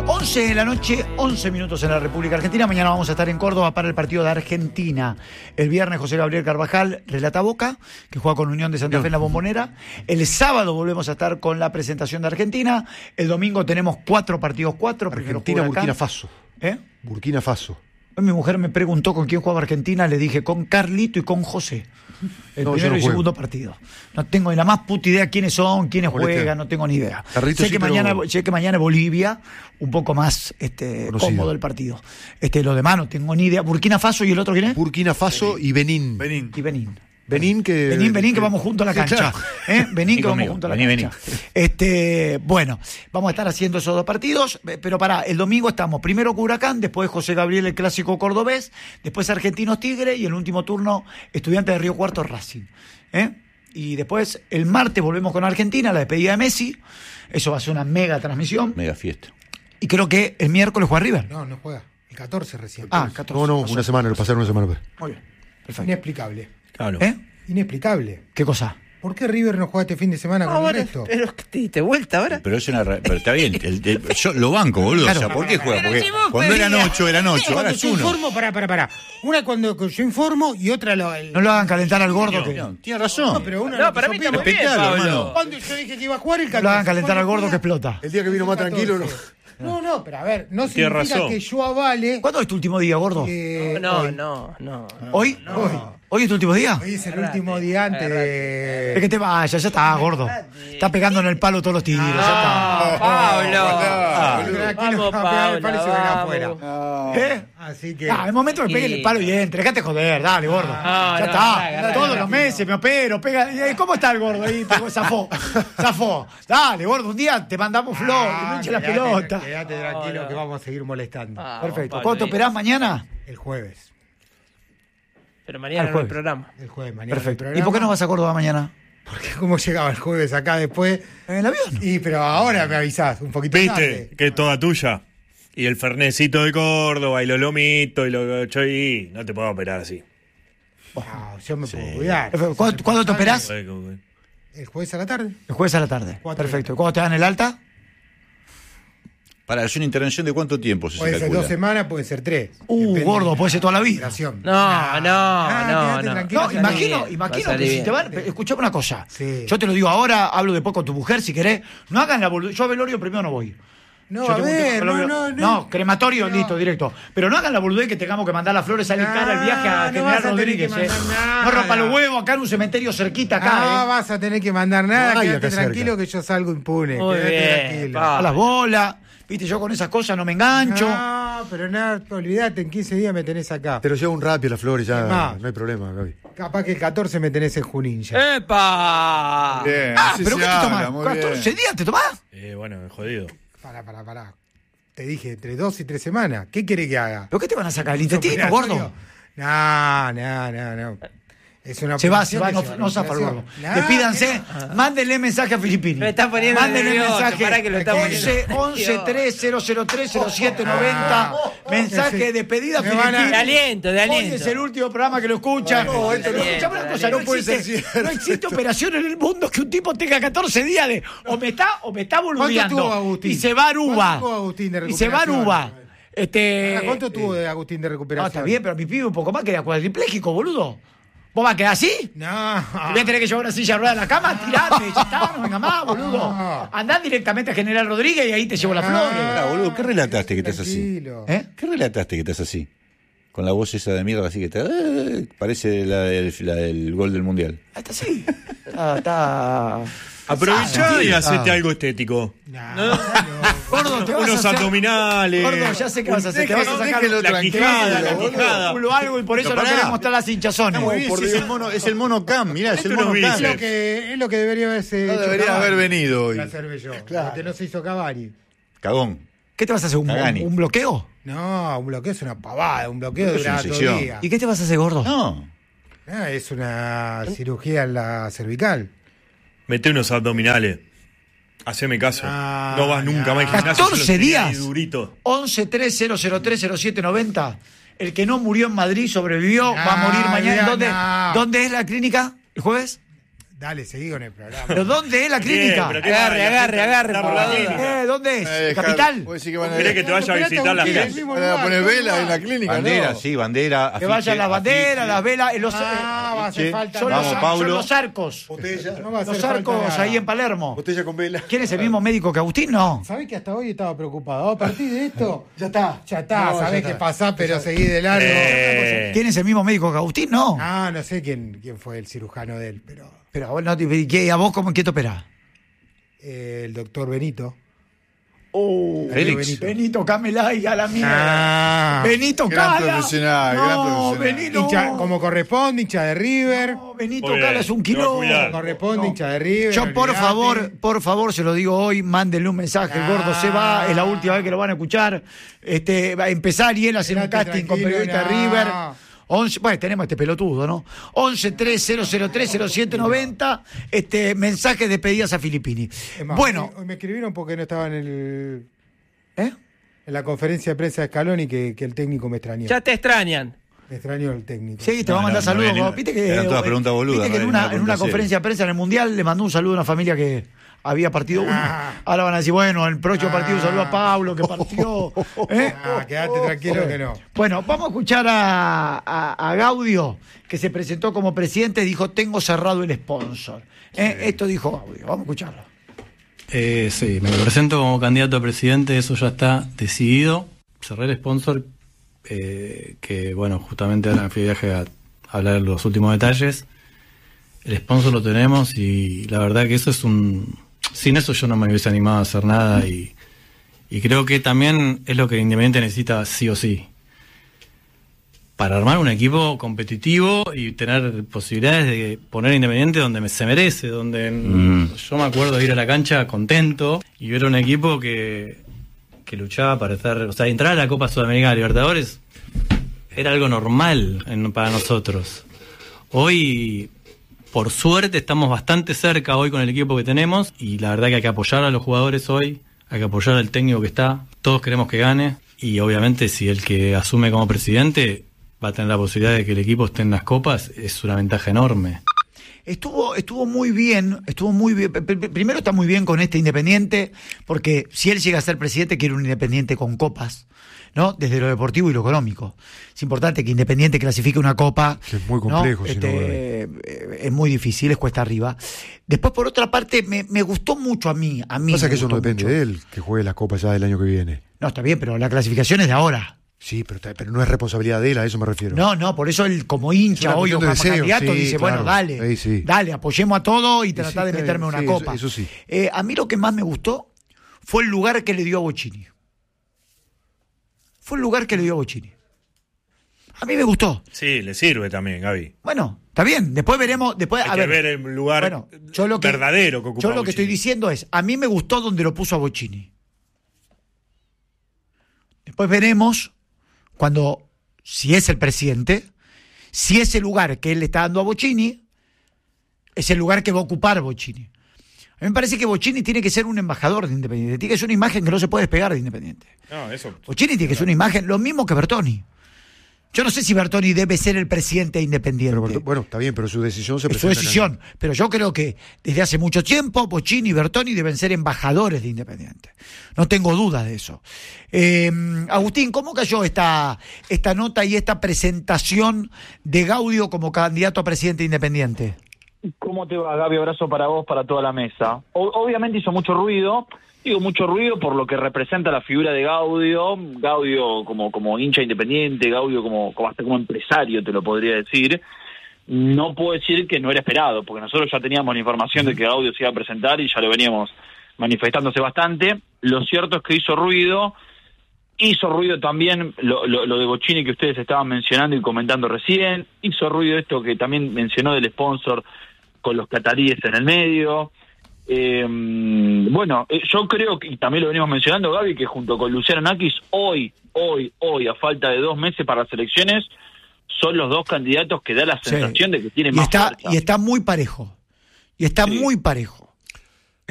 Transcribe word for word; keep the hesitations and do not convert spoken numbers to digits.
once de la noche, once minutos en la República Argentina. Mañana vamos a estar en Córdoba para el partido de Argentina. El viernes José Gabriel Carvajal relata Boca, que juega con Unión de Santa Fe en la Bombonera. El sábado volvemos a estar con la presentación de Argentina. El domingo tenemos cuatro partidos, cuatro. Argentina, Burkina Faso. ¿Eh? Burkina Faso. Mi mujer me preguntó con quién jugaba Argentina, le dije con Carlito y con José. El no, primero no y juego. segundo partido. No tengo ni la más puta idea quiénes son, quiénes Molestia. juegan, no tengo ni idea. Carlito sé, sí, que pero... mañana, sé que mañana Bolivia, un poco más este, Conocido. cómodo el partido. Este, lo demás no tengo ni idea. Burkina Faso y el otro, ¿quién es? Burkina Faso Benín. y Benín. Benín. Y Benín. Benín que... Benín, Benín, que vamos juntos a la Sí, cancha. claro. ¿Eh? Benín, que vamos conmigo. juntos a la Vení, cancha. Este, bueno, vamos a estar haciendo esos dos partidos, pero pará, el domingo estamos primero con Huracán, después José Gabriel, el clásico cordobés, después Argentinos Tigre y el último turno Estudiantes de Río Cuarto Racing. ¿Eh? Y después el martes volvemos con Argentina, la despedida de Messi. Eso va a ser una mega transmisión. Mega fiesta. Y creo que el miércoles juega River. No, no juega. El catorce recién. Ah, catorce. No, no, pasó. una semana, lo pasaron una semana. pues. Muy bien. Perfecto. Inexplicable. Claro. ¿Eh? Inexplicable. ¿Qué cosa? ¿Por qué River no juega este fin de semana con el Ahora, resto? pero que te diste vuelta ahora. Pero es una re- pero está bien, el- el- yo lo banco, boludo. Claro. O sea, ¿por qué juega? Pero Porque si vos cuando eran pedías- ocho, eran ocho, ahora Cuando es yo uno. informo, pará, pará, pará. Una cuando yo informo y otra lo. el- No lo hagan calentar al gordo. que, no No, tiene razón. No, pero una No, lo para que mí yo está muy pido. bien, Respetalo, Pablo. hermano. Cuando yo dije que iba a jugar el lo catorce. hagan calentar al ¿Cuándo gordo juega? que explota. El día que vino más tranquilo, no. No, no, pero a ver, no Tiene significa razón. que yo avale. ¿Cuándo es tu último día, gordo? que No, hoy- no, no. ¿Hoy? Hoy. ¿Hoy es tu último día? Hoy es el último día antes Es de. que te vayas, ya está, gordo. Está pegando en el palo todos los tiros, ya está. Pablo. Ah, tranquilo, Vamos, va a pegar el palo y se viene Pablo, afuera. vamos. ¿Eh? Así que. Ah, el momento que pegue el palo y entre, dejate joder, dale, gordo. Ah, ya no, está. agarra, agarra, Todos agarra, los meses me opero, pega. Eh, ¿Cómo está el gordo ahí? Pegó, Zafó. Zafó. Dale, gordo, un día te mandamos flor, Ah, no hinche la quedate- pelota. Quedate tranquilo No, no. que vamos a seguir molestando. Ah, Perfecto. Pablo, ¿Cuándo te ahí. operás mañana? El jueves. Pero mañana Al no hay jueves. programa. El jueves, mañana. Perfecto. el ¿Y por qué no programa. vas a Córdoba mañana? Porque cómo llegaba el jueves acá después. ¿En el avión? Y pero ahora me avisás, un poquito ¿Viste? tarde. Que es toda tuya. Y el fernecito de Córdoba, y los lomitos, y los choy. No te puedo operar así. No, yo me puedo cuidar. Perfecto. ¿Cuándo, ¿cuándo te operás? El jueves a la tarde. El jueves a la tarde. Cuatro. Perfecto. ¿Cuándo te dan el alta? Para, ¿es una intervención de cuánto tiempo se Puede ser calcula? dos semanas, puede ser tres. Uh, Depende gordo, de puede ser toda la vida. operación. No, Nah, no, nah, no, quédate no. tranquilo, No, Va a imagino, salir- imagino va a que salir si te bien. van. Escuchame una cosa. Sí. Yo te lo digo ahora, hablo después con tu mujer si querés. No hagan la boludez. Yo a velorio primero no voy. No, Yo a tengo un ver, tipo- no, velorio- no, no. No, crematorio, No. listo, directo. Pero no hagan la boludez que tengamos que mandar las flores, salir No, cara el viaje a no General vas a tener Rodríguez. que eh. mandar nada. No rompa los huevos acá en un cementerio cerquita acá. No eh. vas a tener que mandar nada, No hay quédate acá cerca. tranquilo que yo salgo impune. Muy quédate bien, tranquilo. pa. A las bolas. Viste, yo con esas cosas no me engancho. No, pero nada, olvídate, en quince días me tenés acá. Pero lleva un rápido las flores, ya más? no hay problema, Gaby. Capaz que el catorce me tenés en Junín Eh. ya. ¡Epa! Bien, Ah, así pero se ¿qué te habla, tomás? muy ¿catorce bien. días te tomás? Eh, bueno, jodido. Pará, pará, pará. Te dije, entre dos y tres semanas. ¿Qué quiere que haga? ¿Pero qué te van a sacar? ¿El intestino, ¿Operatorio? gordo? No, no, no, no. Es una Se va, se operación va, que no, lleva no una zafa el gordo. operación. Despídanse, mándenle mensaje a Filippini. Me está poniendo Mándenle nervioso, mensaje. pará que lo está once, poniendo once, tres, cero cero tres, cero siete noventa. Mensaje de despedida a Me van a- Filippini. De aliento, de Hoy aliento. es el último programa que lo escuchan. No, esto no- Escuchame una cosa, no, no puede ser existe, cierto. no existe operación en el mundo que un tipo tenga catorce días de o me está o me está tuvo boludeando Agustín? y se va a Aruba. ¿Cuánto tuvo Agustín de Y se va a recuperación? Aruba. Este, Pará, ¿Cuánto tuvo de Agustín de No, recuperación? está bien, pero mi pibe un poco más queda cuadripléjico, boludo. ¿Vos vas a quedar así? No. Voy a tener que llevar una silla de ruedas a la cama, tirate, ya está, no venga más, boludo. Andá directamente a General Rodríguez y ahí te llevo las flores. Pará, boludo, ¿qué relataste que estás así? Tranquilo. ¿Eh? ¿Qué relataste que estás así? Con la voz esa de mierda así que está... eh, parece la del, la del gol del Mundial. Está así. Está, está... Aprovechá y Ah, hacete algo estético. No, ¿No? no. Gordo, te vas Unos a hacer... abdominales. Gordo, ya sé qué vas a hacer. Te vas a Déjelo- sacar déjelo la tranquilo, quijada, la boludo. quijada. culo algo y por eso Pero no pará. queremos estar las hinchazones. Está muy bien, por si es Dios. el mono, es el mono Cam, mirá, es el Esto no mono vi, Cam. Es lo que, es lo que debería haberse No hecho debería Cavani. haber venido hoy. La hacer yo. Claro. Este no se hizo Cavani. Cagón. ¿Qué te vas a hacer? ¿Un, Cagani. un bloqueo? No, un bloqueo es una pavada. Un bloqueo Es dura una todo sección. el día. ¿Y qué te vas a hacer, gordo? No. Ah, es una cirugía en la cervical. Mete unos abdominales. Haceme caso. Ah, no vas nunca no. más al gimnasio. catorce solo tenés ahí días. Durito. once, tres, cero cero tres, cero siete noventa. El que no murió en Madrid sobrevivió, va a morir Ah, mañana. ya, ¿Dónde, no. ¿Dónde es la clínica? ¿El jueves? Dale, seguí con el programa. ¿Pero dónde es la clínica? Bien, pero Agarre, la agarre, gente agarre, está por la la duda. clínica. Eh, ¿Dónde es? Eh, ¿Capital? Puede decir que van a, ¿Querés que te vaya a visitar la Espérate, gente? mismo van a lugar, poner mismo vela en la lugar. clínica, Bandera, ¿no? sí, bandera. Que afiche, vayan las banderas, afiche. las velas, eh, los, Ah, va a hacer afiche. falta. son, nada. los, Vamos, Paulo. son los arcos. Botella. No va a hacer Los falta arcos nada. ahí en Palermo. Botella con vela. ¿Quién es el mismo médico que Agustín? No. ¿Sabés que hasta hoy estaba preocupado? A partir de esto, Ya está. ya está, No, ya sabés está. qué pasa, pero seguí de largo. Eh, ¿Quién es el mismo médico que Agustín? No. Ah, no sé quién, quién fue el cirujano de él, pero Pero a vos, no te- ¿qué- ¿a vos cómo, qué te operás? eh, el doctor Benito. Oh, Félix. Benito. Benito Camela y a la mierda. Ah, Benito gran Cala. profesional, no, gran profesional. Benito. hincha, como corresponde, hincha de River. No, Benito Muy bien, Cala es un te va a quilombo. cuidar. Corresponde, No. hincha de River. Yo, por olvidate. favor, por favor, se lo digo hoy, mándenle un mensaje, el gordo se va, es la última vez que lo van a escuchar. Este, va a empezar y él a hacer un Quédate casting con tranquilo, periodista de no. River. once, bueno, tenemos este pelotudo, ¿no? once tres cero cero tres cero siete noventa, este, mensajes de pedidas a Filippini. Es más, Bueno, hoy, hoy me escribieron porque no estaba en el ¿eh? en la conferencia de prensa de Scaloni que, que el técnico me extrañó. Ya te extrañan. Me extrañó el técnico. Sí, te va a No, mandar no, no saludos. viene- Viste que, eran todas eh, preguntas boludas, viste que no en era una, una en una pregunta conferencia de prensa en el Mundial le mandó un saludo a una familia que había partido uno. Ah. Ahora van a decir, bueno, el próximo partido un saludo a Pablo que partió. ¿eh? Ah, quédate tranquilo que no. Bueno, vamos a escuchar a, a- a Gaudio, que se presentó como presidente, dijo, tengo cerrado el sponsor. ¿Eh? Esto dijo Gaudio, vamos a escucharlo. Eh, sí, me presento como candidato a presidente, eso ya está decidido. Cerré el sponsor, eh, que bueno, justamente ahora me fui de viaje a hablar de los últimos detalles. El sponsor lo tenemos y la verdad que eso es un... Sin eso yo no me hubiese animado a hacer nada y, y creo que también es lo que Independiente necesita sí o sí. Para armar un equipo competitivo y tener posibilidades de poner Independiente donde me- se merece, donde Mm. yo me acuerdo de ir a la cancha contento y ver un equipo que, que luchaba para estar, o sea, entrar a la Copa Sudamericana Libertadores era algo normal en- para nosotros. Hoy, por suerte, estamos bastante cerca hoy con el equipo que tenemos y la verdad que hay que apoyar a los jugadores hoy, hay que apoyar al técnico que está, todos queremos que gane y obviamente si el que asume como presidente va a tener la posibilidad de que el equipo esté en las copas, es una ventaja enorme. Estuvo, estuvo muy bien, estuvo muy bien. P- p- Primero está muy bien con este Independiente, porque si él llega a ser presidente, quiere un Independiente con copas, ¿no? Desde lo deportivo y lo económico. Es importante que Independiente clasifique una copa. Que es muy ¿no? complejo, si Este, no, eh, es muy difícil, es cuesta arriba. Después, por otra parte, me, me gustó mucho a mí. A mí Pasa me que eso no gustó depende mucho. de él, que juegue la Copa ya del año que viene. No, está bien, pero la clasificación es de ahora. Sí, pero, está- pero no es responsabilidad de él, a eso me refiero. No, no, por eso él como hincha Es una hoy o cuestión de como deseo, candidato sí, dice, bueno, claro. dale, Sí, sí. dale, apoyemos a todo y Sí, tratar sí, de está meterme bien, una sí, eso- copa. eso sí. Eh, a mí lo que más me gustó fue el lugar que le dio a Bocini. Fue el lugar que le dio a Bocini. A mí me gustó. Sí, le sirve también, Gaby. Bueno, está bien, después veremos, después Hay a que ver, ver el lugar bueno, yo lo que, verdadero que ocupa Yo lo que Bocini. estoy diciendo es, a mí me gustó donde lo puso a Bocini. Después veremos cuando, si es el presidente, si ese lugar que él le está dando a Bocini es el lugar que va a ocupar Bocini. A mí me parece que Bocini tiene que ser un embajador de Independiente, tiene que ser una imagen que no se puede despegar de Independiente. No, eso. Bocini tiene que ser una imagen, lo mismo que Bertoni. Yo no sé si Bertoni debe ser el presidente de Independiente. Pero, bueno, está bien, pero su decisión se Es su presenta. decisión, pero yo creo que desde hace mucho tiempo Bocini y Bertoni deben ser embajadores de Independiente. No tengo dudas de eso. Eh, Agustín, ¿cómo cayó esta, esta nota y esta presentación de Gaudio como candidato a presidente de Independiente? ¿Cómo te va, Gaby? Abrazo para vos, para toda la mesa. O- obviamente hizo mucho ruido, digo mucho ruido por lo que representa la figura de Gaudio, Gaudio como, como hincha independiente, Gaudio como, como hasta como empresario, te lo podría decir. No puedo decir que no era esperado, porque nosotros ya teníamos la información de que Gaudio se iba a presentar y ya lo veníamos manifestándose bastante. Lo cierto es que hizo ruido, hizo ruido también lo, lo, lo de Bocini que ustedes estaban mencionando y comentando recién, hizo ruido esto que también mencionó del sponsor con los cataríes en el medio. Eh, bueno, eh, yo creo que, y también lo venimos mencionando, Gaby, que junto con Luciano Nakis, hoy, hoy, hoy, a falta de dos meses para las elecciones, son los dos candidatos que da la sensación Sí. de que tienen Y más está, fuerza. y está muy parejo. Y está Sí. muy parejo.